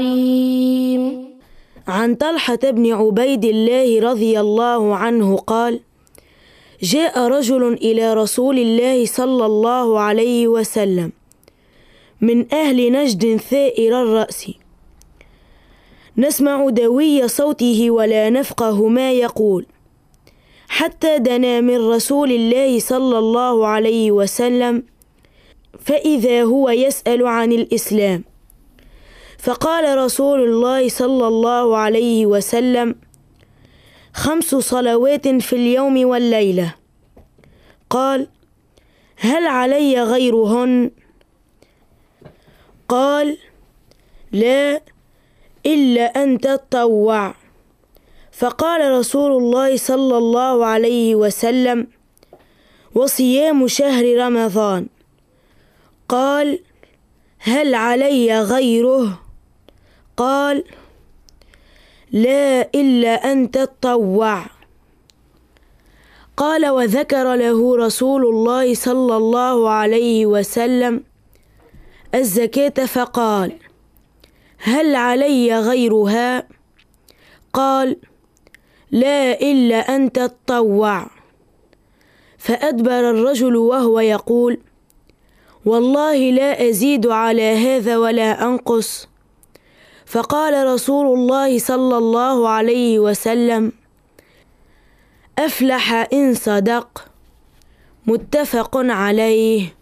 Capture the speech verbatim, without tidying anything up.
عن طلحة بن عبيد الله رضي الله عنه قال: جاء رجل إلى رسول الله صلى الله عليه وسلم من أهل نجد ثائر الرأس، نسمع دوي صوته ولا نفقه ما يقول، حتى دنا من رسول الله صلى الله عليه وسلم، فإذا هو يسأل عن الإسلام، فقال رسول الله صلى الله عليه وسلم: خمس صلوات في اليوم والليلة. قال: هل علي غيرهن؟ قال: لا، إلا أن تتطوع. فقال رسول الله صلى الله عليه وسلم: وصيام شهر رمضان. قال: هل علي غيره؟ قال: لا، إلا أن تتطوع. قال: وذكر له رسول الله صلى الله عليه وسلم الزكاة، فقال: هل علي غيرها؟ قال: لا، إلا أن تتطوع. فأدبر الرجل وهو يقول: والله لا أزيد على هذا ولا أنقص. فقال رسول الله صلى الله عليه وسلم: أفلح إن صدق. متفق عليه.